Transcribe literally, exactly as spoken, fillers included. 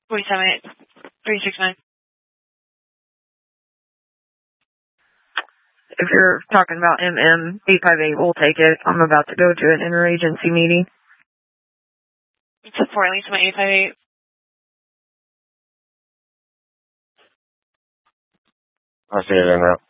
forty-seven eight three six nine. If you're talking about M M eight five eight, we'll take it. I'm about to go to an interagency meeting. It's a four, Lisa, eight five eight. I see it in route.